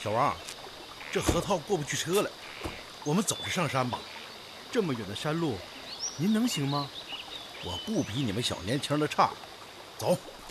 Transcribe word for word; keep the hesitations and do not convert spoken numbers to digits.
小王，这河套过不去车了，我们走着上山吧。 这么远的山路，您能行吗？ 我不比你们小年轻的差。走。